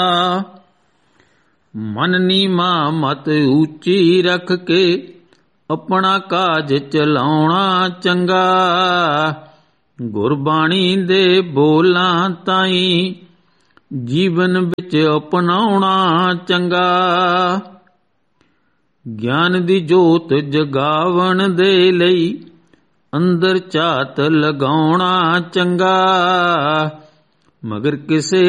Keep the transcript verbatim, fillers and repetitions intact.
ਮਨ ਨੀਮਾ ਮਤ ਉੱਚੀ ਰੱਖ ਕੇ ਆਪਣਾ ਕਾਜ ਚਲਾਉਣਾ ਚੰਗਾ। ਗੁਰਬਾਣੀ ਦੇ ਬੋਲਾਂ ਤਾਈਂ ਜੀਵਨ ਵਿੱਚ ਅਪਣਾਉਣਾ ਚੰਗਾ। ਗਿਆਨ ਦੀ ਜੋਤ ਜਗਾਵਣ ਦੇ ਲਈ ਅੰਦਰ ਝਾਤ ਲਗਾਉਣਾ ਚੰਗਾ। ਮਗਰ ਕਿਸੇ